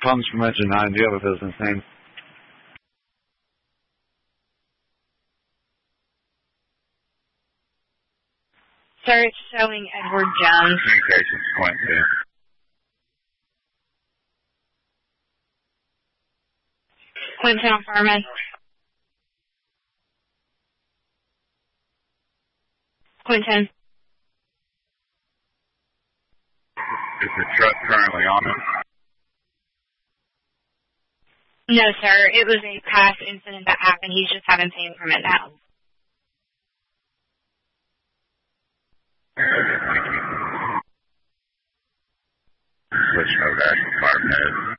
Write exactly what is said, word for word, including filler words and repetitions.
Comes from Engine nine. Do you have a business name? Sir, it's showing Edward Jones. Communications, Quincy. Quinton Farman. Quinton. Is the truck currently on it? No, sir. It was a past incident that happened. He's just having pain from it now. Okay, thank you. Switch over to Action Department.